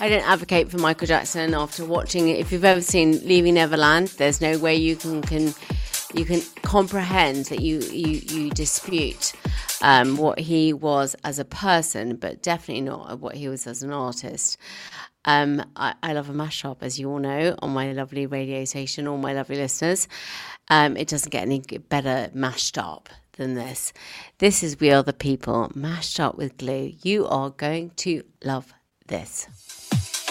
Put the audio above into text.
I don't advocate for Michael Jackson after watching it. If you've ever seen Leaving Neverland, there's no way you can comprehend that you dispute what he was as a person, but definitely not what he was as an artist. I love a mashup, as you all know, on my lovely radio station, all my lovely listeners. It doesn't get any better mashed up than this. This is We Are The People, mashed up with glue. You are going to love this.